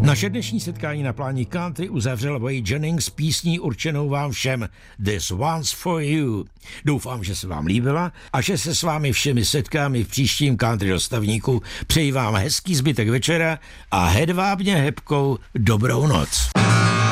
Naše dnešní setkání na pláni country uzavřel Waylon Jennings písní určenou vám všem This One's for You. Doufám, že se vám líbila a že se s vámi všemi setkáme v příštím country dostavníku. Přeji vám hezký zbytek večera a hedvábně hebkou dobrou noc.